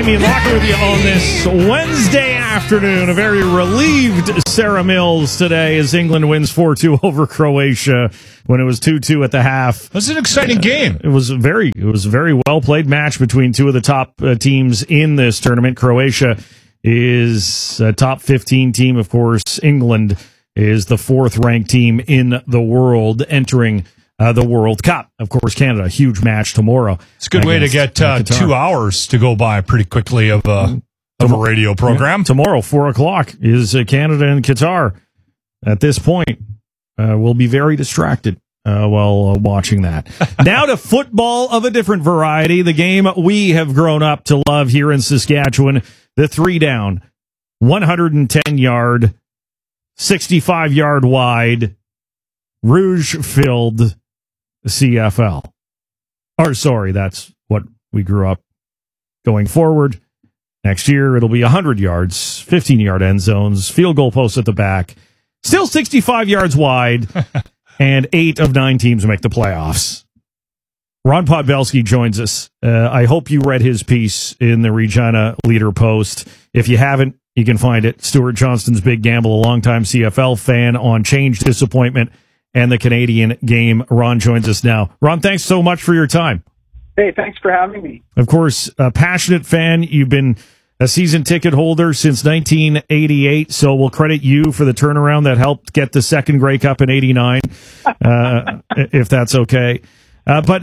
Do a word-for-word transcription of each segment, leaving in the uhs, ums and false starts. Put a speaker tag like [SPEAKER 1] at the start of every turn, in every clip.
[SPEAKER 1] Jamie Locker with you on this Wednesday afternoon. A very relieved Sarah Mills today as England wins four two over Croatia when it was two two at the half.
[SPEAKER 2] It was an exciting game.
[SPEAKER 1] It was a very, it was a very well played match between two of the top uh, teams in this tournament. Croatia is a top fifteen team, of course. England is the fourth ranked team in the world entering Uh, the World Cup. Of course, Canada, a huge match tomorrow.
[SPEAKER 2] It's a good way to get uh, two hours to go by pretty quickly of a, of a radio program.
[SPEAKER 1] Yeah, tomorrow, four o'clock, is uh, Canada and Qatar. At this point, uh, we'll be very distracted uh, while uh, watching that. Now to football of a different variety, the game we have grown up to love here in Saskatchewan, the three down, one hundred ten yard, sixty-five yard wide, Rouge-filled C F L. Or, sorry, that's what we grew up going forward. Next year, it'll be one hundred yards, fifteen-yard end zones, field goal posts at the back, still sixty-five yards wide, and eight of nine teams make the playoffs. Ron Podbelski joins us. Uh, I hope you read his piece in the Regina Leader Post. If you haven't, you can find it. Stuart Johnston's Big Gamble, a longtime C F L fan, on change, disappointment, and the Canadian game. Ron joins us now. Ron, thanks so much for your time.
[SPEAKER 3] Hey, thanks for having me.
[SPEAKER 1] Of course, a passionate fan. You've been a season ticket holder since nineteen eighty-eight, so we'll credit you for the turnaround that helped get the second Grey Cup in eighty-nine, uh, if that's okay. Uh, but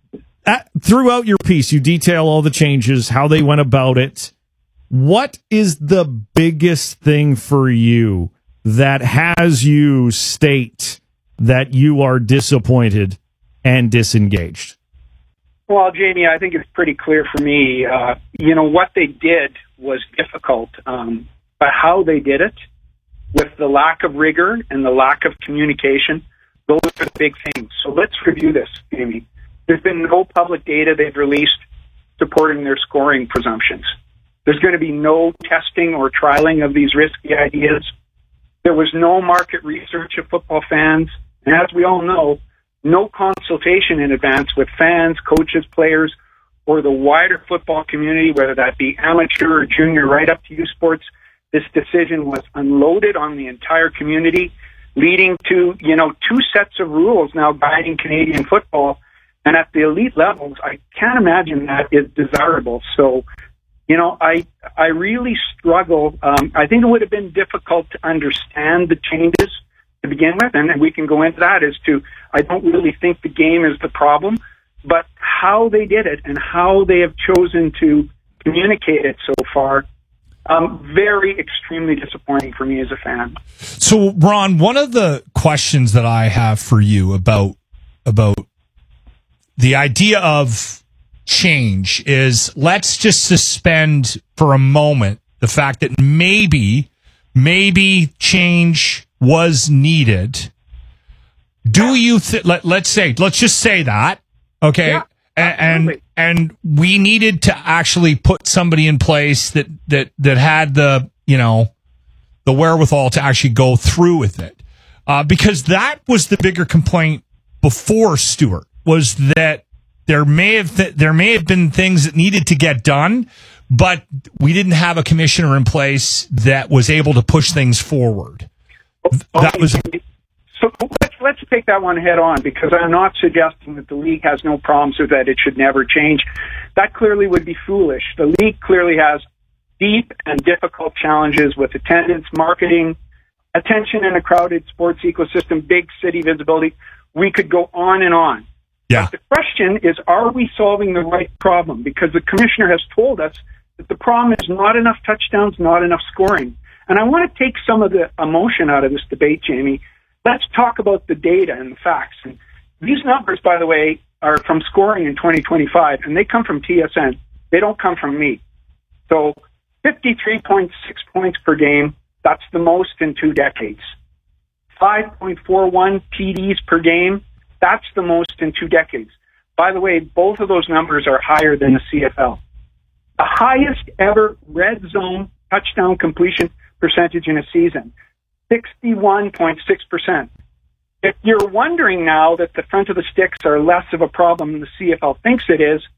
[SPEAKER 1] at, throughout your piece, you detail all the changes, how they went about it. What is the biggest thing for you that has you state that you are disappointed and disengaged?
[SPEAKER 3] Well, Jamie, I think it's pretty clear for me. Uh, you know, what they did was difficult, um, but how they did it, with the lack of rigor and the lack of communication, those are the big things. So let's review this, Jamie. There's been no public data they've released supporting their scoring presumptions. There's going to be no testing or trialing of these risky ideas. There was no market research of football fans. And as we all know, no consultation in advance with fans, coaches, players, or the wider football community, whether that be amateur or junior, right up to U Sports. This decision was unloaded on the entire community, leading to, you know, two sets of rules now guiding Canadian football. And at the elite levels, I can't imagine that is desirable. So, you know, I I really struggle. Um, I think it would have been difficult to understand the changes to begin with, and we can go into that as to, I don't really think the game is the problem, but how they did it and how they have chosen to communicate it so far, um, very extremely disappointing for me as a fan.
[SPEAKER 2] So, Ron, one of the questions that I have for you about about the idea of change is, let's just suspend for a moment the fact that maybe, maybe change was needed. Do you th- let, let's say, let's just say that, okay?
[SPEAKER 3] Yeah,
[SPEAKER 2] and, and we needed to actually put somebody in place that, that, that had the, you know, the wherewithal to actually go through with it. Uh, because that was the bigger complaint before Stuart, was that there may have, th- there may have been things that needed to get done, but we didn't have a commissioner in place that was able to push things forward. That was.
[SPEAKER 3] So let's let's take that one head on, because I'm not suggesting that the league has no problems or that it should never change. That clearly would be foolish. The league clearly has deep and difficult challenges with attendance, marketing, attention in a crowded sports ecosystem, big city visibility. We could go on and on.
[SPEAKER 2] Yeah.
[SPEAKER 3] But the question is, are we solving the right problem? Because the commissioner has told us that the problem is not enough touchdowns, not enough scoring. And I want to take some of the emotion out of this debate, Jamie. Let's talk about the data and the facts. And these numbers, by the way, are from scoring in twenty twenty-five, and they come from T S N. They don't come from me. So fifty-three point six points per game, that's the most in two decades. five point four one T Ds per game, that's the most in two decades. By the way, both of those numbers are higher than the C F L. The highest ever red zone touchdown completion percentage in a season, sixty-one point six percent. If you're wondering now that the front of the sticks are less of a problem than the C F L thinks it is,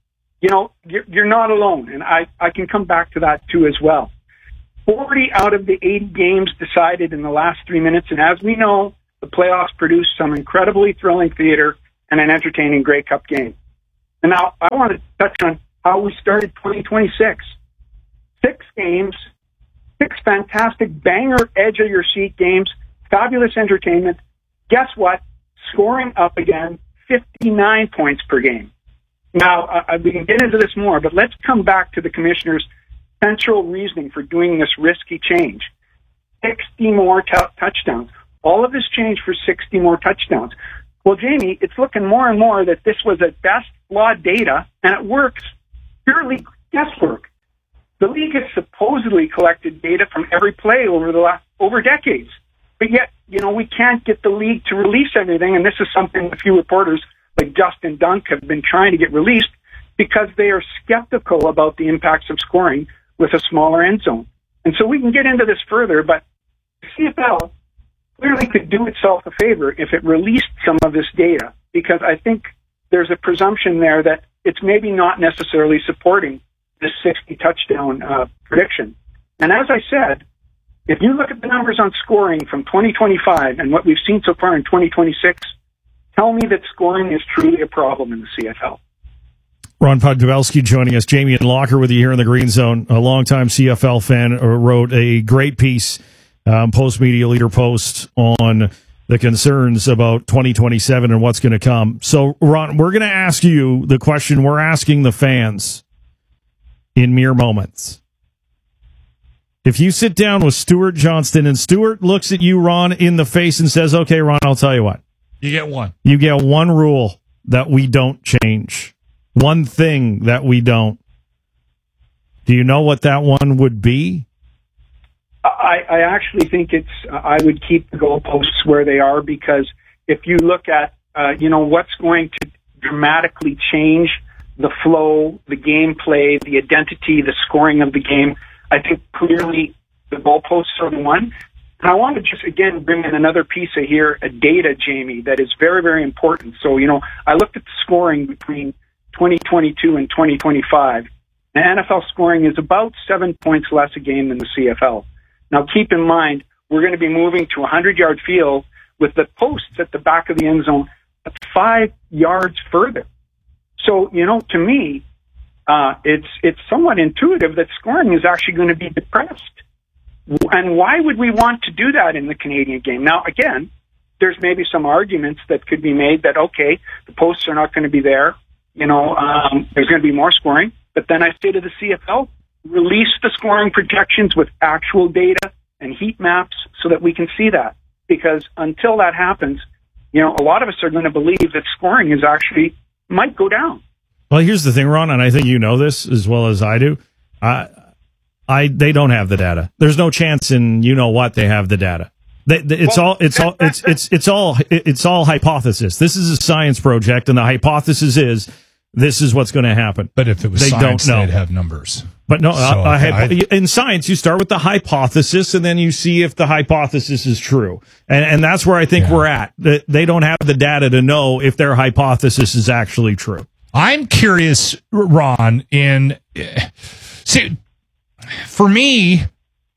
[SPEAKER 3] you know, you're, you're not alone, and I, I can come back to that too as well. forty out of the eighty games decided in the last three minutes, and as we know, the playoffs produced some incredibly thrilling theater and an entertaining Grey Cup game. And now I want to touch on how we started twenty twenty-six. Six games, six fantastic banger edge-of-your-seat games, fabulous entertainment. Guess what? Scoring up again, fifty-nine points per game. Now, uh, we can get into this more, but let's come back to the commissioner's central reasoning for doing this risky change. sixty more t- touchdowns. All of this change for sixty more touchdowns. Well, Jamie, it's looking more and more that this was at best flawed data, and it works purely guesswork. The league has supposedly collected data from every play over the last over decades, but yet, you know, we can't get the league to release everything, and this is something a few reporters like Justin Dunk have been trying to get released because they are skeptical about the impacts of scoring with a smaller end zone. And so we can get into this further, but the C F L clearly could do itself a favor if it released some of this data, because I think there's a presumption there that it's maybe not necessarily supporting this sixty touchdown uh, prediction. And as I said, if you look at the numbers on scoring from twenty twenty-five and what we've seen so far in twenty twenty-six, tell me that scoring is truly a problem in the C F L.
[SPEAKER 1] Ron Podgowski joining us. Jamie and Locker with you here in the Green Zone. A longtime C F L fan, uh, wrote a great piece, um, post-media leader post on the concerns about twenty twenty-seven and what's going to come. So, Ron, we're going to ask you the question we're asking the fans in mere moments. If you sit down with Stuart Johnston and Stuart looks at you, Ron, in the face and says, okay, Ron, I'll tell you what.
[SPEAKER 2] You get one.
[SPEAKER 1] You get one rule that we don't change. One thing that we don't. Do you know what that one would be?
[SPEAKER 3] I, I actually think it's, I would keep the goalposts where they are, because if you look at, uh, you know, what's going to dramatically change the flow, the gameplay, the identity, the scoring of the game, I think clearly the goalposts are the one. And I want to just, again, bring in another piece of here, a data, Jamie, that is very, very important. So, you know, I looked at the scoring between twenty twenty-two and twenty twenty-five. The N F L scoring is about seven points less a game than the C F L. Now, keep in mind, we're going to be moving to a hundred-yard field with the posts at the back of the end zone five yards further. So, you know, to me, uh, it's it's somewhat intuitive that scoring is actually going to be depressed. And why would we want to do that in the Canadian game? Now, again, there's maybe some arguments that could be made that, okay, the posts are not going to be there. You know, um, there's going to be more scoring. But then I say to the C F L, release the scoring projections with actual data and heat maps so that we can see that. Because until that happens, you know, a lot of us are going to believe that scoring is actually might go down.
[SPEAKER 1] Well, here's the thing, Ron, and I think you know this as well as I do. I, I, they don't have the data. There's no chance in you know what they have the data. They, they, it's well, all it's all it's it's it's all it's all hypothesis. This is a science project, and the hypothesis is this is what's going to happen.
[SPEAKER 2] But if it was
[SPEAKER 1] they
[SPEAKER 2] science,
[SPEAKER 1] don't know.
[SPEAKER 2] They'd have numbers.
[SPEAKER 1] But no,
[SPEAKER 2] so
[SPEAKER 1] I, I,
[SPEAKER 2] I,
[SPEAKER 1] in science, you start with the hypothesis, and then you see if the hypothesis is true. And, and that's where I think yeah. we're at. They don't have the data to know if their hypothesis is actually true.
[SPEAKER 2] I'm curious, Ron, in see, for me,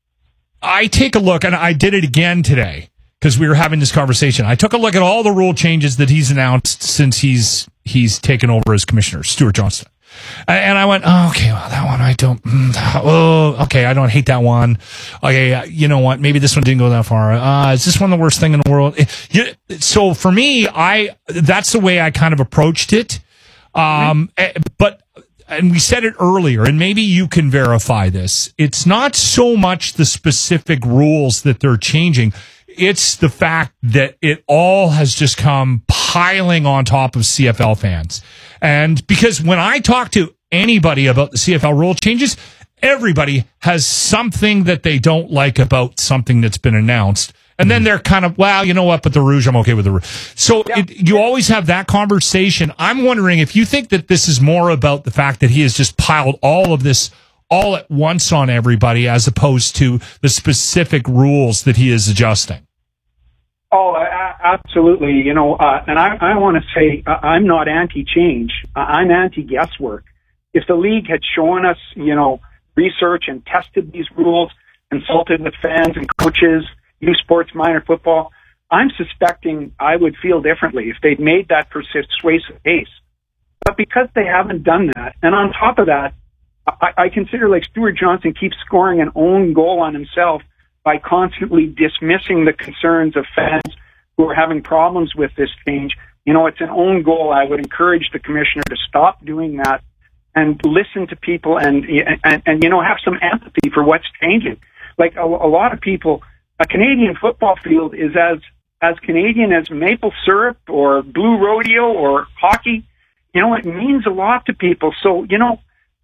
[SPEAKER 2] I take a look, and I did it again today because we were having this conversation. I took a look at all the rule changes that he's announced since he's he's taken over as commissioner, Stuart Johnston. And I went, oh, okay, well, that one I don't, oh, okay, I don't hate that one. Okay, you know what? Maybe this one didn't go that far. Uh, is this one the worst thing in the world? So for me, I, that's the way I kind of approached it. Um, but, and we said it earlier, and maybe you can verify this. It's not so much the specific rules that they're changing. It's the fact that it all has just come piling on top of C F L fans. And because when I talk to anybody about the C F L rule changes, everybody has something that they don't like about something that's been announced. And then they're kind of, well, you know what, but the Rouge, I'm okay with the Rouge. So yeah. it, you always have that conversation. I'm wondering if you think that this is more about the fact that he has just piled all of this all at once on everybody as opposed to the specific rules that he is adjusting.
[SPEAKER 3] Oh, absolutely. You know, uh, and I, I want to say uh, I'm not anti-change. Uh, I'm anti-guesswork. if the league had shown us, you know, research and tested these rules, consulted with fans and coaches, youth sports, minor football, I'm suspecting I would feel differently if they'd made that persuasive case. But because they haven't done that, and on top of that, I, I consider like Stuart Johnson keeps scoring an own goal on himself by constantly dismissing the concerns of fans who are having problems with this change. You know, it's an own goal. I would encourage the commissioner to stop doing that and listen to people and, and, and you know, have some empathy for what's changing. Like a, a lot of people, a Canadian football field is as, as Canadian as maple syrup or blue rodeo or hockey. You know, it means a lot to people. So, you know,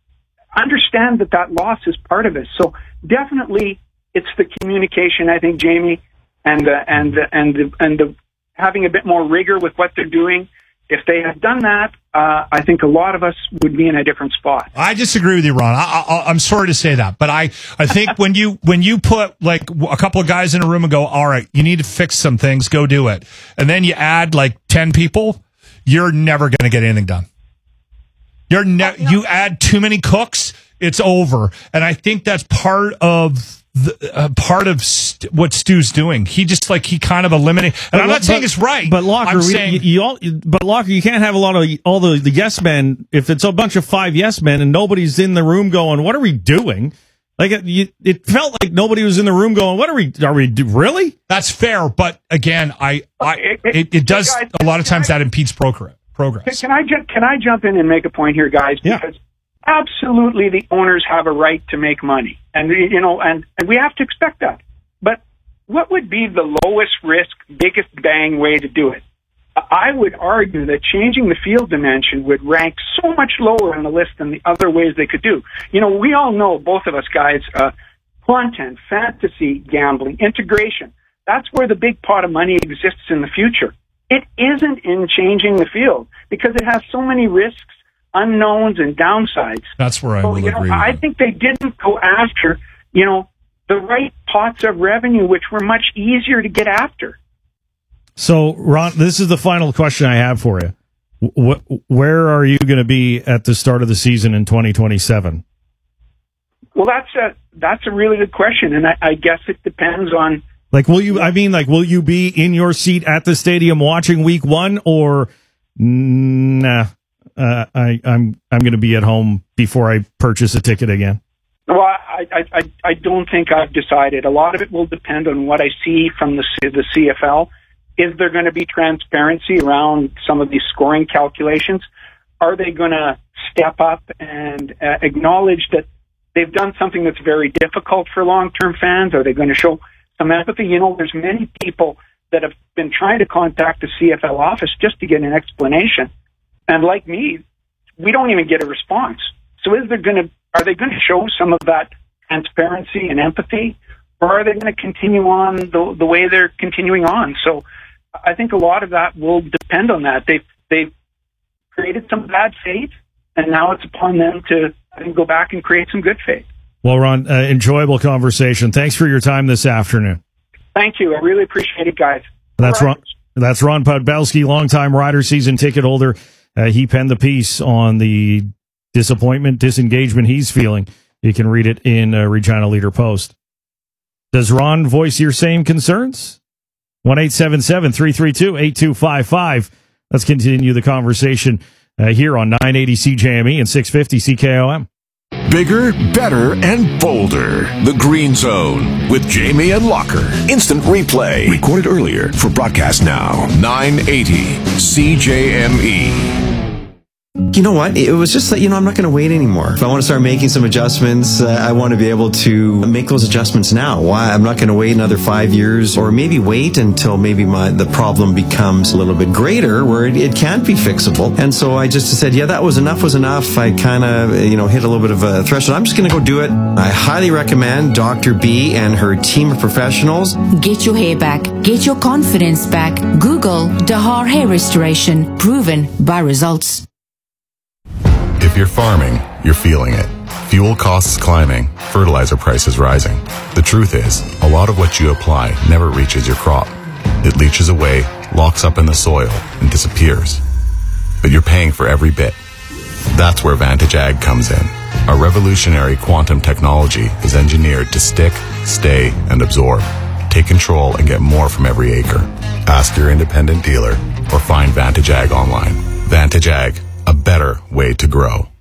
[SPEAKER 3] understand that that loss is part of it. So definitely it's the communication, I think, Jamie, and, uh, and, uh, and, the, and the, having a bit more rigor with what they're doing. If they had done that, uh, I think a lot of us would be in a different spot.
[SPEAKER 2] I disagree with you, Ron. I, I, I'm sorry to say that, but I, I think when you when you put like a couple of guys in a room and go, all right, you need to fix some things, go do it, and then you add like ten people, you're never going to get anything done. You're ne- you add too many cooks, it's over, and I think that's part of. The, uh, part of st- what Stu's doing, he just like he kind of eliminated. And but, I'm not but, saying it's right,
[SPEAKER 1] but Locker,
[SPEAKER 2] I'm
[SPEAKER 1] we,
[SPEAKER 2] saying,
[SPEAKER 1] you, you all, but Locker, you can't have a lot of all the, the yes men if it's a bunch of five yes men and nobody's in the room going, "What are we doing?" Like it, you, it felt like nobody was in the room going, "What are we? Are we do, really?" That's fair, but again, I, I it, it, it does guys, a lot of times I, that impedes progress. Progress.
[SPEAKER 3] Can I ju- can I jump in and make a point here, guys? Because
[SPEAKER 1] yeah.
[SPEAKER 3] Absolutely, the owners have a right to make money, and you know, and, and we have to expect that. But what would be the lowest risk, biggest bang way to do it? I would argue that changing the field dimension would rank so much lower on the list than the other ways they could do. You know, we all know, both of us guys, uh, content, fantasy gambling, integration. That's where the big pot of money exists in the future. It isn't in changing the field because it has so many risks, unknowns, and downsides.
[SPEAKER 2] That's where I
[SPEAKER 3] so,
[SPEAKER 2] will
[SPEAKER 3] you know,
[SPEAKER 2] agree with
[SPEAKER 3] I
[SPEAKER 2] you.
[SPEAKER 3] think they didn't go after, you know, the right pots of revenue, which were much easier to get after.
[SPEAKER 1] So, Ron, this is the final question I have for you. Wh- where are you going to be at the start of the season in twenty twenty-seven?
[SPEAKER 3] Well, that's a that's a really good question, and I, I guess it depends on.
[SPEAKER 1] Like, will you? I mean, like, will you be in your seat at the stadium watching Week One, or nah? Uh, I, I'm I'm going to be at home before I purchase a ticket again.
[SPEAKER 3] Well, I, I I I don't think I've decided. A lot of it will depend on what I see from the the C F L. Is there going to be transparency around some of these scoring calculations? Are they going to step up and uh, acknowledge that they've done something that's very difficult for long-term fans? Are they going to show some empathy? You know, there's many people that have been trying to contact the C F L office just to get an explanation. And like me, we don't even get a response. So is there going to, are they going to show some of that transparency and empathy, or are they going to continue on the, the way they're continuing on? So I think a lot of that will depend on that. They've, they've created some bad faith, and now it's upon them to, I think, go back and create some good faith.
[SPEAKER 1] Well, Ron, uh, enjoyable conversation. Thanks for your time this afternoon.
[SPEAKER 3] Thank you. I really appreciate it, guys.
[SPEAKER 1] That's Ron, that's Ron Podbelski, longtime Rider season ticket holder. Uh, he penned the piece on the disappointment, disengagement he's feeling. You can read it in uh, Regina Leader Post. Does Ron voice your same concerns? one eight seven seven, three three two, eight two five five. Let's continue the conversation uh, here on nine eighty C J M E and six fifty C K O M.
[SPEAKER 4] Bigger, better, and bolder. The Green Zone with Jamie and Locker. Instant replay. Recorded earlier for broadcast now. nine eighty C J M E.
[SPEAKER 5] You know what? It was just that, you know, I'm not going to wait anymore. If I want to start making some adjustments, uh, I want to be able to make those adjustments now. Why? I'm not going to wait another five years or maybe wait until maybe my the problem becomes a little bit greater where it, it can't be fixable. And so I just said, yeah, that was enough was enough. I kind of, you know, hit a little bit of a threshold. I'm just going to go do it. I highly recommend Doctor B and her team of professionals.
[SPEAKER 6] Get your hair back. Get your confidence back. Google Dahar Hair Restoration. Proven by results.
[SPEAKER 7] If you're farming, you're feeling it. Fuel costs climbing, fertilizer prices rising. The truth is, a lot of what you apply never reaches your crop. It leaches away, locks up in the soil, and disappears. But you're paying for every bit. That's where Vantage Ag comes in. Our revolutionary quantum technology is engineered to stick, stay, and absorb. Take control and get more from every acre. Ask your independent dealer or find Vantage Ag online. Vantage Ag, a better way to grow.